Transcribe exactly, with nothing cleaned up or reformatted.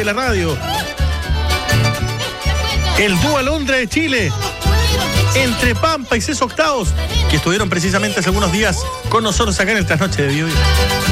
la radio. El dúo Alondra de Chile, entre Pampa y Seso Octavos, que estuvieron precisamente hace algunos días con nosotros acá en el Trasnoche de Bio Bio.